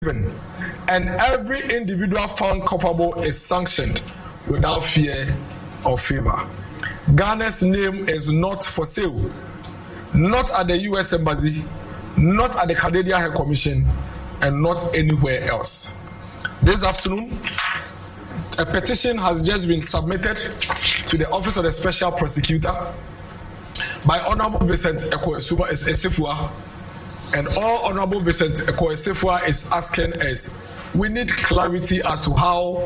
and every individual found culpable is sanctioned without fear or favor. Ghana's name is not for sale, not at the U.S. Embassy, not at the Canadian High Commission, and not anywhere else. This afternoon, a petition has just been submitted to the Office of the Special Prosecutor by Honorable Vincent Esefua, and all Honorable Vincent Esefua is asking us, we need clarity as to how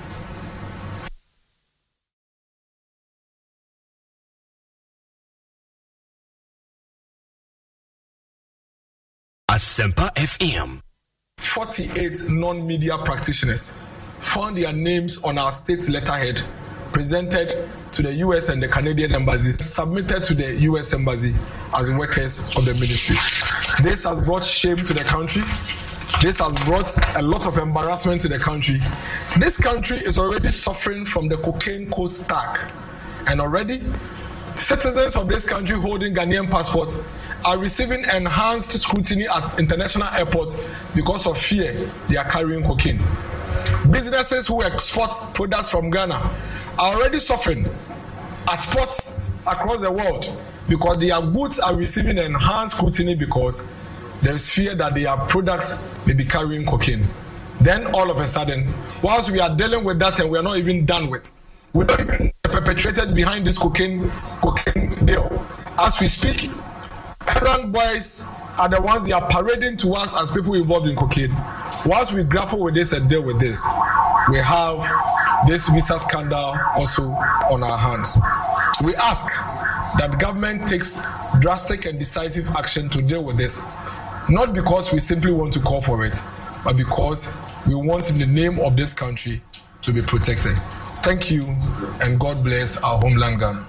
Asempa FM. 48 non-media practitioners found their names on our state letterhead presented to the US and the Canadian embassies, submitted to the US embassy as workers of the ministry. This has brought shame to the country. This has brought a lot of embarrassment to the country. This country is already suffering from the cocaine coast stack, and already citizens of this country holding Ghanaian passports are receiving enhanced scrutiny at international airports because of fear they are carrying cocaine. Businesses who export products from Ghana are already suffering at ports across the world because their goods are receiving enhanced scrutiny because there is fear that their products may be carrying cocaine. Then all of a sudden, whilst we are dealing with that and we are not even done with, we don't even the perpetrators behind this cocaine deal. As we speak, errand boys are the ones they are parading to us as people involved in cocaine. Whilst we grapple with this and deal with this, we have this visa scandal also on our hands. We ask that government takes drastic and decisive action to deal with this, not because we simply want to call for it, but because we want in the name of this country to be protected. Thank you, and God bless our homeland Ghana.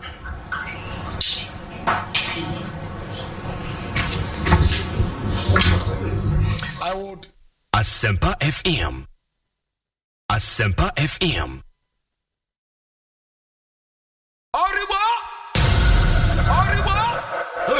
I would Asempa FM. Asempa FM.